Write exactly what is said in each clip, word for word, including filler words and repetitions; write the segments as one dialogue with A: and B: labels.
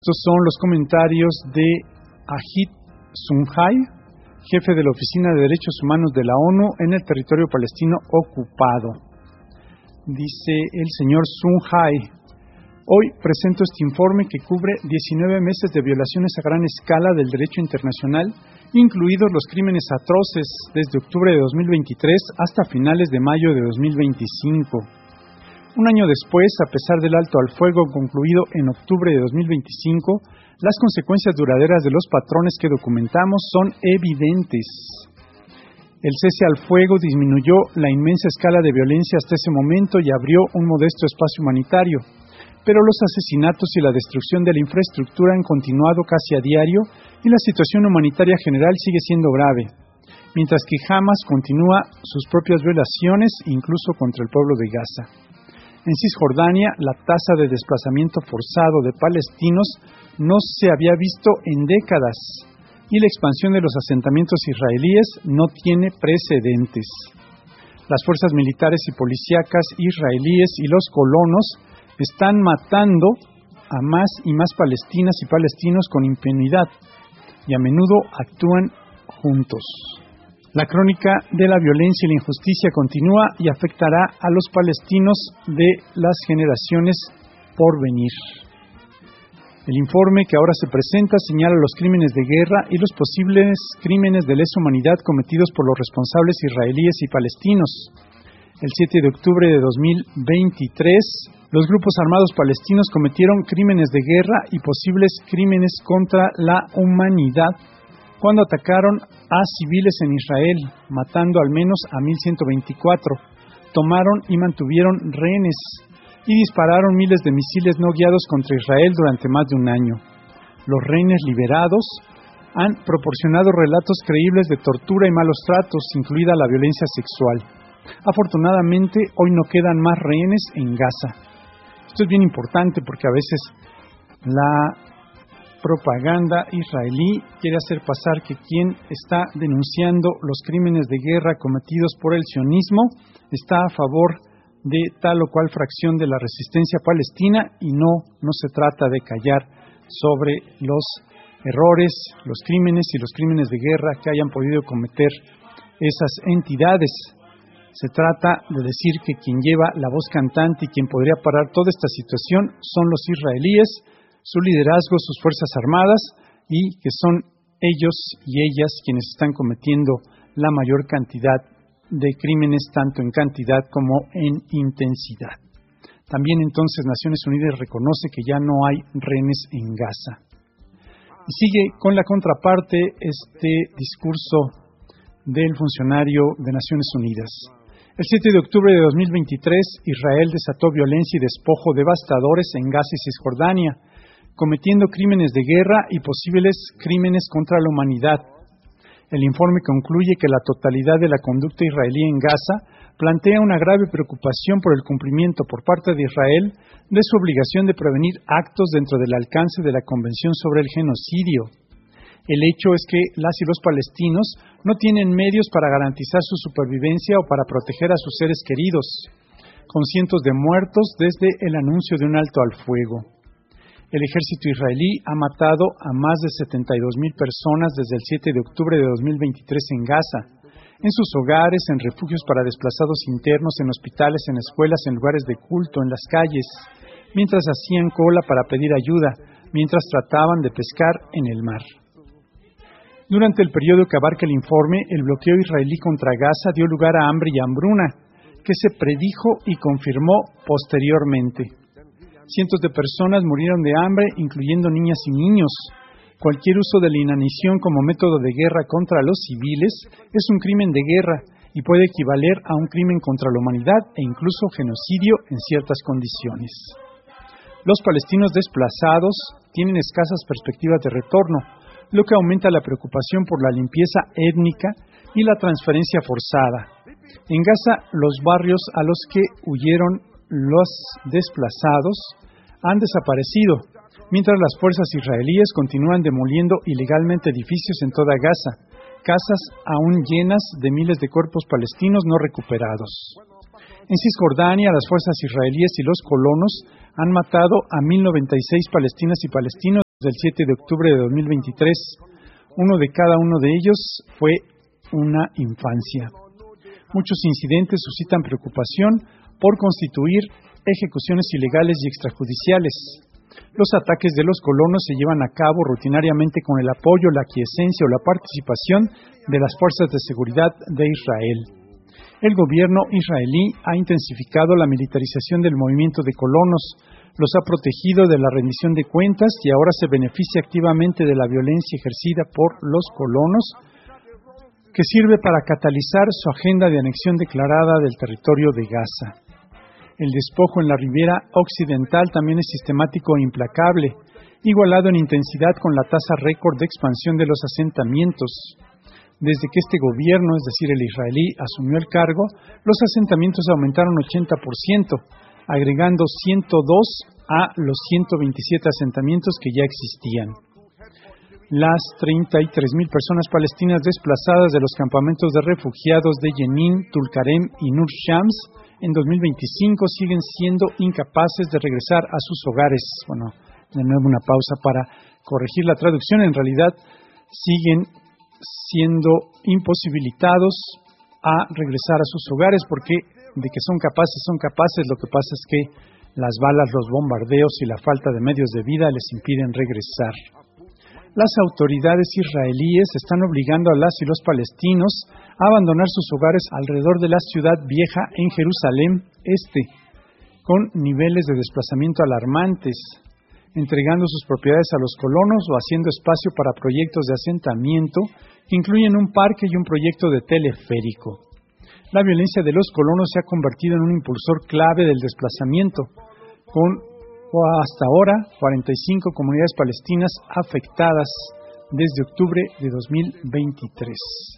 A: Estos son los comentarios de Ajit Sunjay, jefe de la Oficina de Derechos Humanos de la ONU en el territorio palestino ocupado. Dice el señor Sunjay: hoy presento este informe que cubre diecinueve meses de violaciones a gran escala del derecho internacional, incluidos los crímenes atroces desde octubre de dos mil veintitrés hasta finales de mayo de dos mil veinticinco. Un año después, a pesar del alto al fuego concluido en octubre de dos mil veinticinco, las consecuencias duraderas de los patrones que documentamos son evidentes. El cese al fuego disminuyó la inmensa escala de violencia hasta ese momento y abrió un modesto espacio humanitario, pero los asesinatos y la destrucción de la infraestructura han continuado casi a diario y la situación humanitaria general sigue siendo grave, mientras que Hamas continúa sus propias violaciones, incluso contra el pueblo de Gaza. En Cisjordania, la tasa de desplazamiento forzado de palestinos no se había visto en décadas y la expansión de los asentamientos israelíes no tiene precedentes. Las fuerzas militares y policíacas israelíes y los colonos están matando a más y más palestinas y palestinos con impunidad y a menudo actúan juntos. La crónica de la violencia y la injusticia continúa y afectará a los palestinos de las generaciones por venir. El informe que ahora se presenta señala los crímenes de guerra y los posibles crímenes de lesa humanidad cometidos por los responsables israelíes y palestinos. El siete de octubre de dos mil veintitrés, los grupos armados palestinos cometieron crímenes de guerra y posibles crímenes contra la humanidad cuando atacaron a civiles en Israel, matando al menos a mil ciento veinticuatro, tomaron y mantuvieron rehenes y dispararon miles de misiles no guiados contra Israel durante más de un año. Los rehenes liberados han proporcionado relatos creíbles de tortura y malos tratos, incluida la violencia sexual. Afortunadamente, hoy no quedan más rehenes en Gaza. Esto es bien importante porque a veces la propaganda israelí quiere hacer pasar que quien está denunciando los crímenes de guerra cometidos por el sionismo está a favor de tal o cual fracción de la resistencia palestina y no, no se trata de callar sobre los errores, los crímenes y los crímenes de guerra que hayan podido cometer esas entidades. Se trata de decir que quien lleva la voz cantante y quien podría parar toda esta situación son los israelíes, su liderazgo, sus fuerzas armadas, y que son ellos y ellas quienes están cometiendo la mayor cantidad de crímenes, tanto en cantidad como en intensidad. También entonces Naciones Unidas reconoce que ya no hay rehenes en Gaza. Y sigue con la contraparte este discurso del funcionario de Naciones Unidas. El siete de octubre de dos mil veintitrés, Israel desató violencia y despojo devastadores en Gaza y Cisjordania, cometiendo crímenes de guerra y posibles crímenes contra la humanidad. El informe concluye que la totalidad de la conducta israelí en Gaza plantea una grave preocupación por el cumplimiento por parte de Israel de su obligación de prevenir actos dentro del alcance de la Convención sobre el Genocidio. El hecho es que las y los palestinos no tienen medios para garantizar su supervivencia o para proteger a sus seres queridos, con cientos de muertos desde el anuncio de un alto al fuego. El ejército israelí ha matado a más de setenta y dos mil personas desde el siete de octubre de dos mil veintitrés en Gaza, en sus hogares, en refugios para desplazados internos, en hospitales, en escuelas, en lugares de culto, en las calles, mientras hacían cola para pedir ayuda, mientras trataban de pescar en el mar. Durante el periodo que abarca el informe, el bloqueo israelí contra Gaza dio lugar a hambre y hambruna, que se predijo y confirmó posteriormente. Cientos de personas murieron de hambre, incluyendo niñas y niños. Cualquier uso de la inanición como método de guerra contra los civiles es un crimen de guerra y puede equivaler a un crimen contra la humanidad e incluso genocidio en ciertas condiciones. Los palestinos desplazados tienen escasas perspectivas de retorno, lo que aumenta la preocupación por la limpieza étnica y la transferencia forzada. En Gaza, los barrios a los que huyeron los desplazados han desaparecido, mientras las fuerzas israelíes continúan demoliendo ilegalmente edificios en toda Gaza, casas aún llenas de miles de cuerpos palestinos no recuperados. En Cisjordania, las fuerzas israelíes y los colonos han matado a mil noventa y seis palestinas y palestinos del siete de octubre de dos mil veintitrés. Uno de cada uno de ellos fue una infancia. Muchos incidentes suscitan preocupación por constituir ejecuciones ilegales y extrajudiciales. Los ataques de los colonos se llevan a cabo rutinariamente con el apoyo, la aquiescencia o la participación de las fuerzas de seguridad de Israel. El gobierno israelí ha intensificado la militarización del movimiento de colonos, los ha protegido de la rendición de cuentas y ahora se beneficia activamente de la violencia ejercida por los colonos, que sirve para catalizar su agenda de anexión declarada del territorio de Gaza. El despojo en la ribera occidental también es sistemático e implacable, igualado en intensidad con la tasa récord de expansión de los asentamientos. Desde que este gobierno, es decir, el israelí, asumió el cargo, los asentamientos aumentaron ochenta por ciento, agregando ciento dos a los ciento veintisiete asentamientos que ya existían. Las treinta y tres mil personas palestinas desplazadas de los campamentos de refugiados de Jenin, Tulkarem y Nur Shams en dos mil veinticinco siguen siendo incapaces de regresar a sus hogares. Bueno, de nuevo una pausa para corregir la traducción. En realidad siguen siendo imposibilitados a regresar a sus hogares porque de que son capaces, son capaces. Lo que pasa es que las balas, los bombardeos y la falta de medios de vida les impiden regresar. Las autoridades israelíes están obligando a las y los palestinos a abandonar sus hogares alrededor de la ciudad vieja en Jerusalén Este, con niveles de desplazamiento alarmantes, entregando sus propiedades a los colonos o haciendo espacio para proyectos de asentamiento que incluyen un parque y un proyecto de teleférico. La violencia de los colonos se ha convertido en un impulsor clave del desplazamiento, con hasta ahora cuarenta y cinco comunidades palestinas afectadas desde octubre de dos mil veintitrés.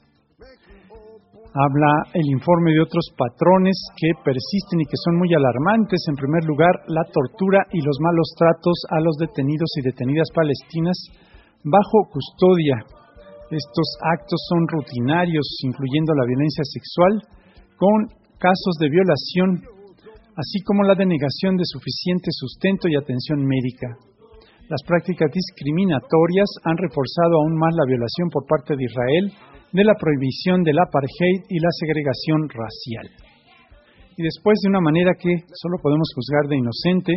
A: Habla el informe de otros patrones que persisten y que son muy alarmantes. En primer lugar, la tortura y los malos tratos a los detenidos y detenidas palestinas bajo custodia. Estos actos son rutinarios, incluyendo la violencia sexual, con casos de violación, así como la denegación de suficiente sustento y atención médica. Las prácticas discriminatorias han reforzado aún más la violación por parte de Israel de la prohibición del apartheid y la segregación racial. Y después, de una manera que solo podemos juzgar de inocente,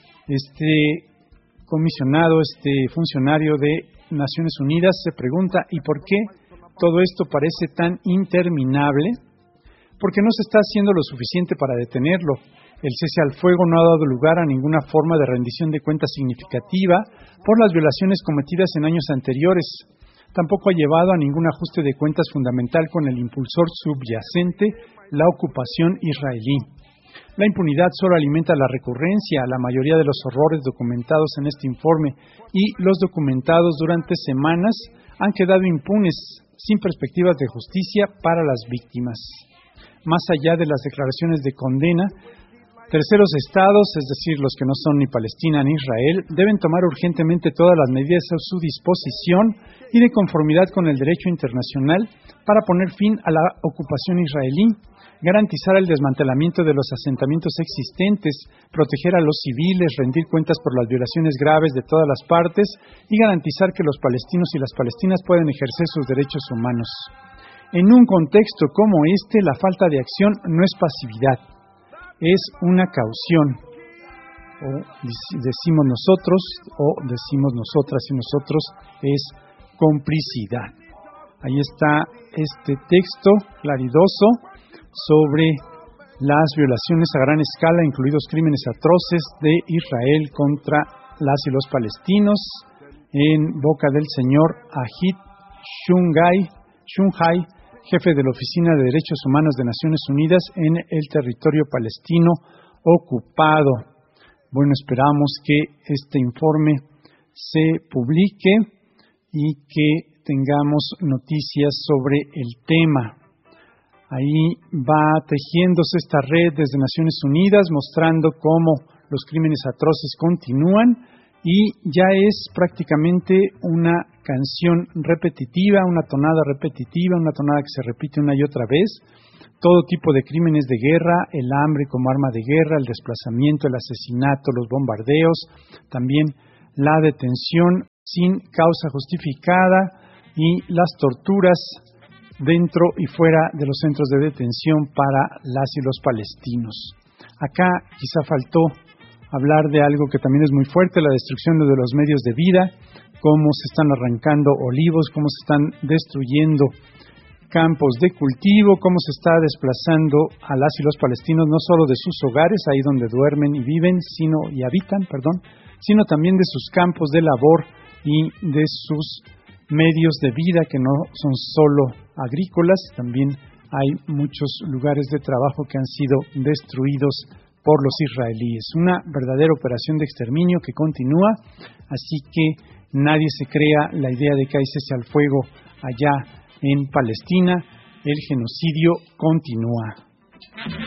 A: este comisionado, este funcionario de Naciones Unidas se pregunta ¿y por qué todo esto parece tan interminable? Porque no se está haciendo lo suficiente para detenerlo. El cese al fuego no ha dado lugar a ninguna forma de rendición de cuentas significativa por las violaciones cometidas en años anteriores. Tampoco ha llevado a ningún ajuste de cuentas fundamental con el impulsor subyacente, la ocupación israelí. La impunidad solo alimenta la recurrencia. La mayoría de los horrores documentados en este informe y los documentados durante semanas han quedado impunes, sin perspectivas de justicia para las víctimas. Más allá de las declaraciones de condena, terceros estados, es decir, los que no son ni Palestina ni Israel, deben tomar urgentemente todas las medidas a su disposición y de conformidad con el derecho internacional para poner fin a la ocupación israelí, garantizar el desmantelamiento de los asentamientos existentes, proteger a los civiles, rendir cuentas por las violaciones graves de todas las partes y garantizar que los palestinos y las palestinas puedan ejercer sus derechos humanos. En un contexto como este, la falta de acción no es pasividad, es una caución, o decimos nosotros, o decimos nosotras y nosotros, es complicidad. Ahí está este texto claridoso sobre las violaciones a gran escala, incluidos crímenes atroces de Israel contra las y los palestinos, en boca del señor Ajit Shungai, Shunhai, jefe de la Oficina de Derechos Humanos de Naciones Unidas en el territorio palestino ocupado. Bueno, esperamos que este informe se publique y que tengamos noticias sobre el tema. Ahí va tejiéndose esta red desde Naciones Unidas, mostrando cómo los crímenes atroces continúan y ya es prácticamente una canción repetitiva, una tonada repetitiva, una tonada que se repite una y otra vez. Todo tipo de crímenes de guerra, el hambre como arma de guerra, el desplazamiento, el asesinato, los bombardeos, también la detención sin causa justificada y las torturas dentro y fuera de los centros de detención para las y los palestinos. Acá quizá faltó hablar de algo que también es muy fuerte, la destrucción de los medios de vida, cómo se están arrancando olivos, cómo se están destruyendo campos de cultivo, cómo se está desplazando a las y los palestinos no solo de sus hogares, ahí donde duermen y viven, sino y habitan, perdón, sino también de sus campos de labor y de sus medios de vida que no son solo agrícolas, también hay muchos lugares de trabajo que han sido destruidos por los israelíes. Una verdadera operación de exterminio que continúa, así que nadie se crea la idea de que hay cese al fuego allá en Palestina. El genocidio continúa.